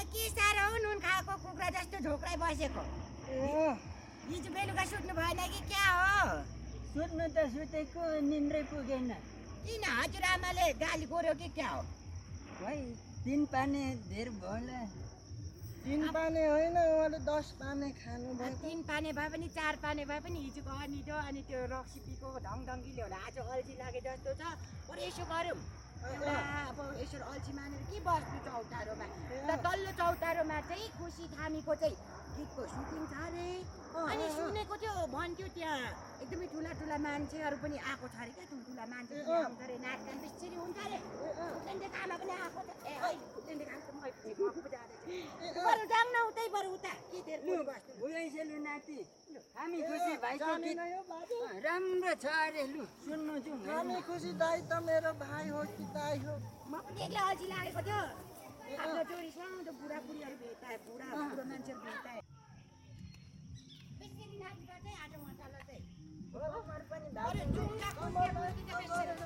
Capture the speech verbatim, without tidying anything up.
के साह्रो हो नुन खाएको कुखुरा जस्तो झोक्राइ बसेको हिजो बेलुका सुत्नु भएन कि क्या हो सुत्नु त सुतेको निन्द्रै पुगेन किन हजुरआमाले गाली गर्यो कि क्या हो भाइ तिन पानी धेर भयो तिन पाने होइन उहाँले दस पाने खानु भयो तिन पाने भए पनि चार पाने भए पनि हिजोको अनिदो अनि त्यो रक्सीपीको ढङढङ्गीले होला आज अल्छी लागे जस्तो छ बरु यसो गरौँ एउटा अब यसो अल्छी मानेर के बस्नु चौतारोमा र तल्लो चौतारोमा चाहिँ खुसी थामीको चाहिँ गीतको सुटिङ छ अरे अनि सुनेको थियो भन्थ्यो त्यहाँ एकदमै ठुला ठुला मान्छेहरू पनि आएको छ अरे क्या ठुल्ठुला मान्छे आउँछ अरे नाचगान बेसरी हुन्छ अरे फुटेन्डे कामा पनि आएको छ ए है फुटेन्डे काम त मै पछि गएको जाँदैछ बरु जाङ न उतै बरु उता के तेरो बस्नु बुझाइसेलु नाति हामी खुसी भाइको गीत राम्रो छ अरे लु सुन्नु जाउँ हामी खुसी दाइ त मेरो भाइ हो कि दाइ हो म पनि एक्लै अल्छी लागेको थियो आफ्नो छोरी सानो बुढाबुढीहरू भेटाए बुढा बुढो मान्छेहरू भेटाए बेसरी नाच्दा चाहिँ आज मसाला चाहिँ बरोबर पनि अरे जुङ्गाको बेसरी